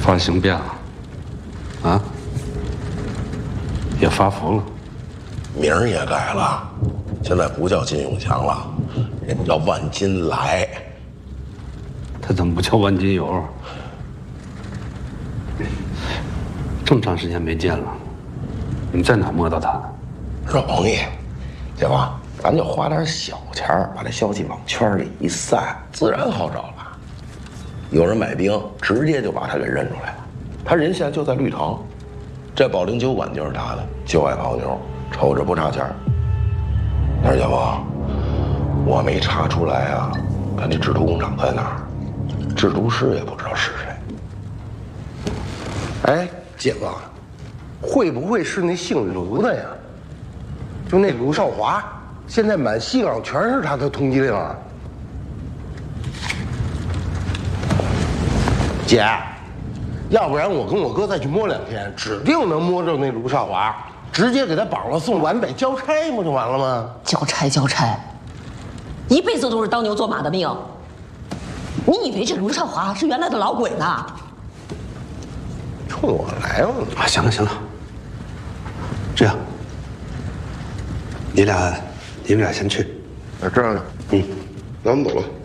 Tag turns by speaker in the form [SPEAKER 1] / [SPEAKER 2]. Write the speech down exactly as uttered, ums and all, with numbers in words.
[SPEAKER 1] 发型变了，啊，也发福了，
[SPEAKER 2] 名儿也改了，现在不叫金永强了，人叫万金来。
[SPEAKER 1] 他怎么不叫万金油？这么长时间没见了，你在哪摸到他的？
[SPEAKER 2] 容易，姐夫，咱就花点小钱儿，把这消息往圈里一散，自然好找了。有人买冰，直接就把他给认出来了。他人现在就在绿城，这保龄酒馆就是他的，就爱泡妞，瞅着不差钱儿。但是姐夫，我没查出来啊，他那制毒工厂在哪儿？制毒师也不知道是谁。
[SPEAKER 3] 哎，姐夫，会不会是那姓卢的呀？就那卢少华，现在满西港全是他的通缉令啊！姐，要不然我跟我哥再去摸两天，指定能摸着那卢少华，直接给他绑了送皖北交差，不就完了吗？
[SPEAKER 4] 交差交差，一辈子都是当牛做马的命。你以为这卢少华是原来的老鬼呢？
[SPEAKER 3] 冲我来了！
[SPEAKER 1] 啊，行了行了，这样，你俩你们俩先去。
[SPEAKER 3] 啊，这样，
[SPEAKER 1] 嗯，
[SPEAKER 3] 那我们走了。